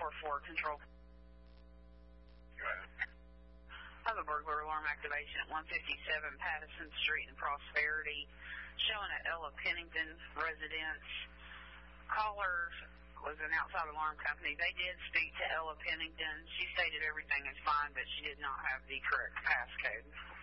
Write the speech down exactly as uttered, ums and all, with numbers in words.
four four control. Go ahead. I have a burglar alarm activation at one fifty-seven Patterson Street in Prosperity, showing at Ella Pennington residence. Caller was an outside alarm company. They did speak to Ella Pennington. She stated everything is fine, but she did not have the correct passcode.